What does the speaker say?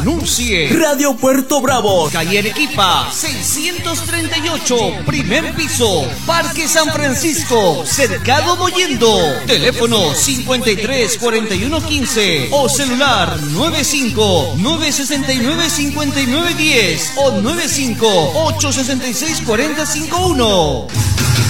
Anuncie. Radio Puerto Bravo, calle Arequipa, 638, primer piso, Parque San Francisco, Cercado Mollendo. Teléfono 53 41 15 o celular 95 969 59 10 o 95 866 40 51.